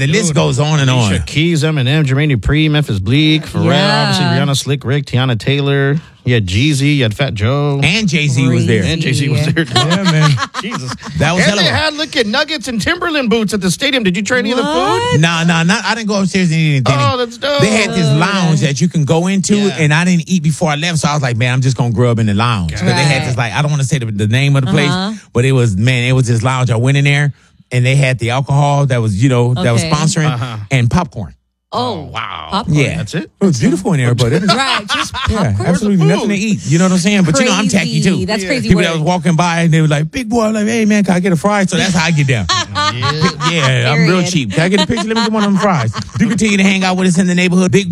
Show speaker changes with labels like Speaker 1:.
Speaker 1: the list goes on and on.
Speaker 2: Alicia Keys, Eminem, Jermaine Dupri, Memphis Bleak, Pharrell, obviously Rihanna, Slick Rick, Tiana Taylor. You had Jeezy, you had Fat Joe.
Speaker 1: And Jay-Z was there.
Speaker 2: And Jay-Z was there.
Speaker 1: Yeah, man.
Speaker 2: Jesus.
Speaker 1: That was
Speaker 2: and they
Speaker 1: hella.
Speaker 2: had, look at Nuggets and Timberland boots at the stadium. Did you try any of the food?
Speaker 1: Nah, I didn't go upstairs and eat anything.
Speaker 2: Oh, that's dope.
Speaker 1: They had this lounge that you can go into, and I didn't eat before I left, so I was like, man, I'm just going to grub in the lounge. Because they had this, like, I don't want to say the name of the place, but it was this lounge. I went in there, and they had the alcohol that was, that was sponsoring, and popcorn.
Speaker 3: Oh,
Speaker 2: wow.
Speaker 3: Popcorn.
Speaker 1: Yeah.
Speaker 2: That's it?
Speaker 1: It was beautiful in there, but it is.
Speaker 3: Right, just popcorn.
Speaker 1: Yeah, absolutely nothing to eat. You know what I'm saying? But I'm tacky too.
Speaker 3: That's crazy.
Speaker 1: People that was walking by and they were like, big boy, I'm like, hey man, can I get a fry? So that's how I get down. Yeah, I'm real cheap. Can I get a picture? Let me get one of them fries. You continue to hang out with us in the neighborhood. Big